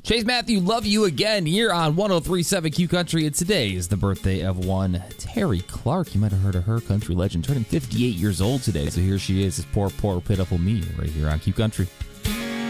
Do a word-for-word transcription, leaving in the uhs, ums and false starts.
Chase Matthew, love you again here on one oh three point seven Q Country. And today is the birthday of one Terry Clark. You might have heard of her, country legend, turning fifty-eight years old today. So here she is, this poor, poor, pitiful me right here on Q Country.